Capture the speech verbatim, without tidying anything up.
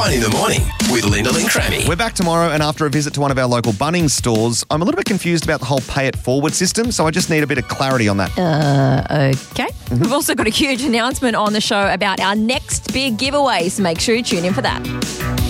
In the morning with Lyndall and Crammy. We're back tomorrow, and after a visit to one of our local Bunnings stores, I'm a little bit confused about the whole pay it forward system, so I just need a bit of clarity on that. Uh, okay. Mm-hmm. We've also got a huge announcement on the show about our next big giveaway, so make sure you tune in for that.